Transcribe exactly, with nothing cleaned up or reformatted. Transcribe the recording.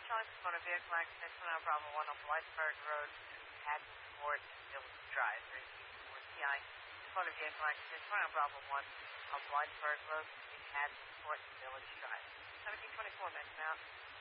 Charlie, motor vehicle accident, twenty nine Bravo one on Blythburg Road, Hatford Village Drive, thirteen T I. Motor vehicle accident, twenty nine Bravo one on Blythburg Road, Hatford Village Drive. seventeen twenty-four, Metro Mountain.